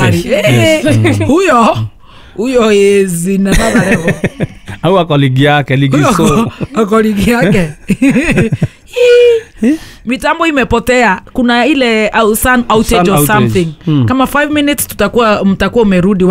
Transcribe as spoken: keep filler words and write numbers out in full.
Yes. Eh, huyo huyo is in another level. Au ako ligi yake, ligi so. Ako ligi yake. Mitambo imepotea. Kuna ile uh, sun outage or something. Hmm. Kama five minutes tutakuwa mtakuwa umerudi.